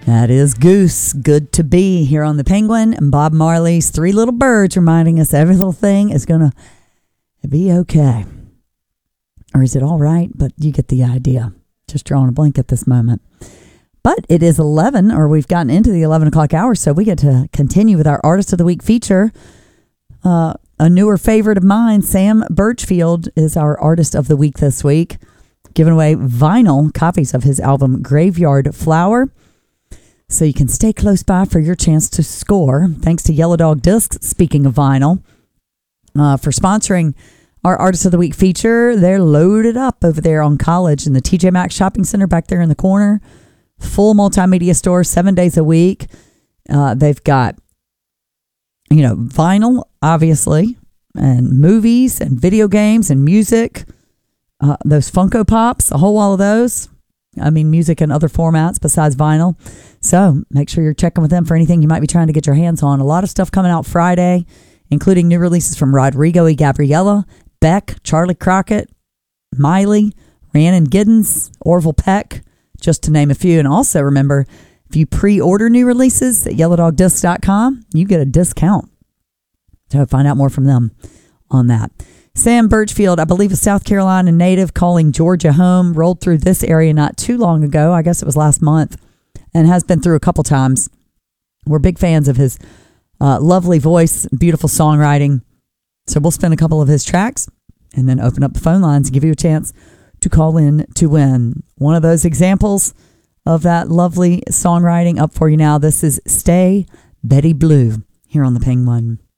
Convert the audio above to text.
That is Goose. Good to be here on the Penguin, and Bob Marley's Three Little Birds reminding us every little thing is going to be okay. Or is it all right? But you get the idea. Just drawing a blank at this moment. But it is 11, or we've gotten into the 11 o'clock hour, so we get to continue with our Artist of the Week feature. A newer favorite of mine, Sam Birchfield, is our Artist of the Week this week, giving away vinyl copies of his album Graveyard Flower. So you can stay close by for your chance to score. Thanks to Yellow Dog Discs, speaking of vinyl, for sponsoring our Artist of the Week feature. They're loaded up over there on College in the TJ Maxx Shopping Center back there in the corner. Full multimedia store, 7 days a week. They've got, vinyl, obviously, and movies and video games and music. Those Funko Pops, a whole wall of those. I mean, music in other formats besides vinyl. So make sure you're checking with them for anything you might be trying to get your hands on. A lot of stuff coming out Friday, including new releases from Rodrigo y Gabriela, Beck, Charlie Crockett, Miley, Rhiannon Giddens, Orville Peck, just to name a few. And also remember, if you pre-order new releases at yellowdogdisc.com, you get a discount. So find out more from them on that. Sam Birchfield, I believe a South Carolina native calling Georgia home, rolled through this area not too long ago. I guess it was last month, and has been through a couple times. We're big fans of his lovely voice, beautiful songwriting. So we'll spin a couple of his tracks and then open up the phone lines and give you a chance to call in to win. One of those examples of that lovely songwriting up for you now. This is Stay Betty Blue here on the Penguin.